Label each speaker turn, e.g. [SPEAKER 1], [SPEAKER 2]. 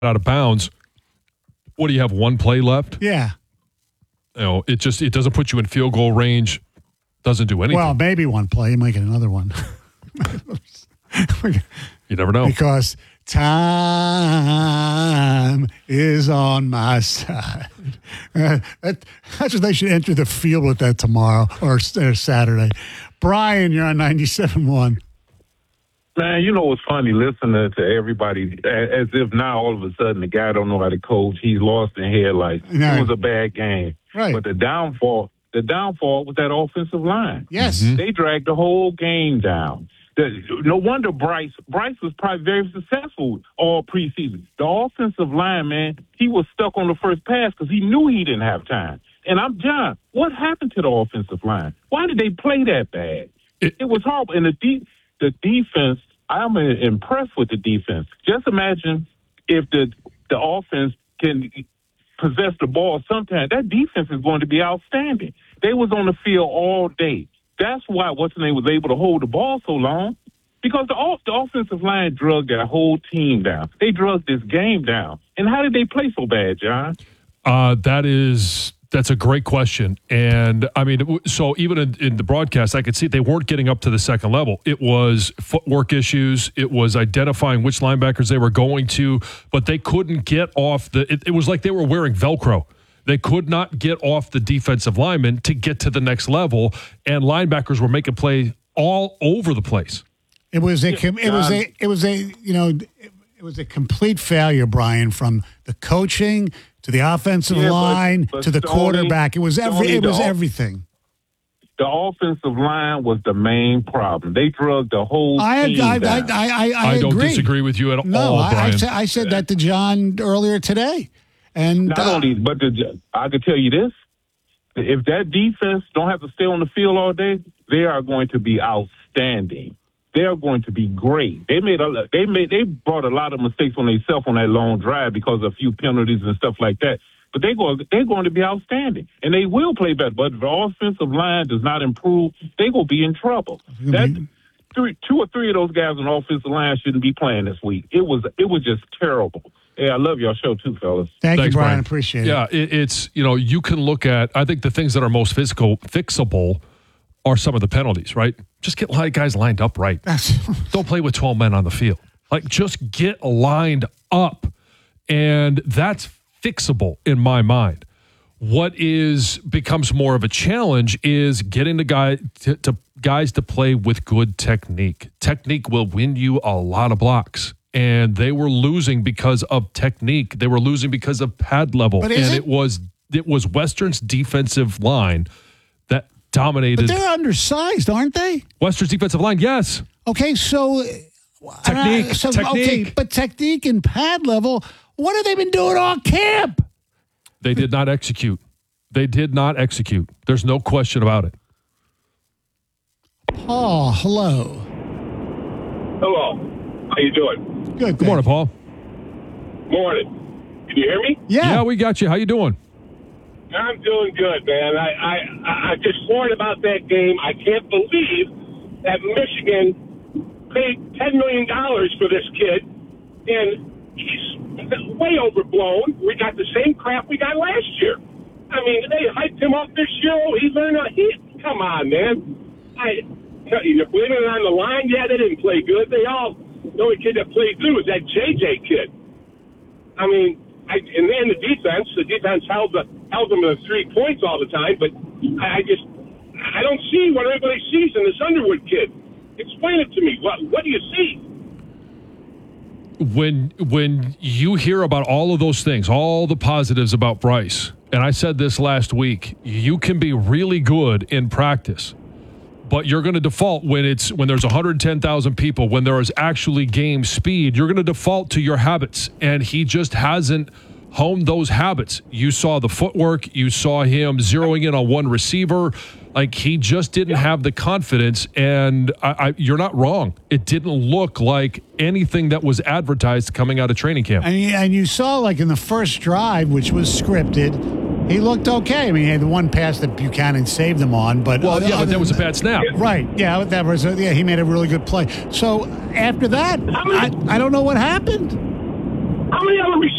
[SPEAKER 1] out of bounds. What do you have, one play left?
[SPEAKER 2] Yeah.
[SPEAKER 1] It doesn't put you in field goal range. Doesn't do anything.
[SPEAKER 2] Well, maybe one play. You might get another one.
[SPEAKER 1] You never know.
[SPEAKER 2] Because time is on my side. That's what they should enter the field with that tomorrow or Saturday. Brian, you're on 97.1.
[SPEAKER 3] Man, you know what's funny? Listening to everybody as if now all of a sudden the guy don't know how to coach. He's lost in headlights.
[SPEAKER 2] No.
[SPEAKER 3] It was a bad game.
[SPEAKER 2] Right.
[SPEAKER 3] But the downfall was that offensive line.
[SPEAKER 2] Yes.
[SPEAKER 3] They dragged the whole game down. No wonder Bryce was probably very successful all preseason. The offensive line, man, he was stuck on the first pass because he knew he didn't have time. And John, what happened to the offensive line? Why did they play that bad? It was horrible. And the defense, I'm impressed with the defense. Just imagine if the offense can possess the ball sometime. That defense is going to be outstanding. They was on the field all day. That's why what's-his-name was able to hold the ball so long, because the offensive line drugged that whole team down. They drugged this game down. And how did they play so bad, John?
[SPEAKER 1] That's a great question. And, I mean, so even in the broadcast, I could see they weren't getting up to the second level. It was footwork issues. It was identifying which linebackers they were going to, but they couldn't get off it was like they were wearing Velcro. They could not get off the defensive linemen to get to the next level, and linebackers were making play all over the place.
[SPEAKER 2] It was a complete failure, Brian, from the coaching to the offensive line
[SPEAKER 3] but
[SPEAKER 2] to the quarterback. It was everything.
[SPEAKER 3] The offensive line was the main problem. They drugged the whole team down.
[SPEAKER 2] I
[SPEAKER 1] don't
[SPEAKER 2] agree.
[SPEAKER 1] disagree with you at all,
[SPEAKER 2] I
[SPEAKER 1] Brian.
[SPEAKER 2] I said that to John earlier today. And
[SPEAKER 3] not only, but I could tell you this: if that defense don't have to stay on the field all day, they are going to be outstanding. They are going to be great. They brought a lot of mistakes on themselves on that long drive because of a few penalties and stuff like that. But they're going to be outstanding, and they will play better. But if the offensive line does not improve, they're going to be in trouble. Two or three of those guys on the offensive line shouldn't be playing this week. It was just terrible. Yeah, I love y'all show too, fellas.
[SPEAKER 2] Thanks, you, Brian. Appreciate it.
[SPEAKER 1] Yeah, it's you can look at. I think the things that are most fixable are some of the penalties, right? Just get guys lined up right. Don't play with 12 men on the field. Just get lined up, and that's fixable in my mind. What becomes more of a challenge is getting the guys to play with good technique. Technique will win you a lot of blocks. And they were losing because of technique. They were losing because of pad level. And it was Western's defensive line that dominated.
[SPEAKER 2] But they're undersized, aren't they?
[SPEAKER 1] Western's defensive line, yes.
[SPEAKER 2] Okay, so
[SPEAKER 1] technique.
[SPEAKER 2] Okay, but technique and pad level, what have they been doing all camp?
[SPEAKER 1] They did not execute. There's no question about it.
[SPEAKER 2] Paul, hello.
[SPEAKER 4] Hello. How you doing?
[SPEAKER 1] Good morning, Paul.
[SPEAKER 4] Morning. Can you hear me?
[SPEAKER 1] Yeah, we got you. How you doing?
[SPEAKER 4] I'm doing good, man. I just learned about that game. I can't believe that Michigan paid $10 million for this kid, and he's way overblown. We got the same crap we got last year. I mean, they hyped him up this year. He learned come on, man. You're blaming it on the line? Yeah, they didn't play good. The only kid that played good was that JJ kid. I mean, and then the defense held them to 3 points all the time, but I don't see what everybody sees in this Underwood kid. Explain it to me. What do you see?
[SPEAKER 1] When you hear about all of those things, all the positives about Bryce, and I said this last week, you can be really good in practice, but you're going to default when there's 110,000 people, when there is actually game speed, you're going to default to your habits, and he just hasn't honed those habits. You saw the footwork, you saw him zeroing in on one receiver. He just didn't have the confidence, and you're not wrong. It didn't look like anything that was advertised coming out of training camp.
[SPEAKER 2] And you saw, in the first drive, which was scripted, he looked okay. I mean, he had the one pass that Buchanan saved them on, but
[SPEAKER 1] but that was a bad snap.
[SPEAKER 2] Right? Yeah, he made a really good play. So after that, I don't know what happened.
[SPEAKER 4] How many other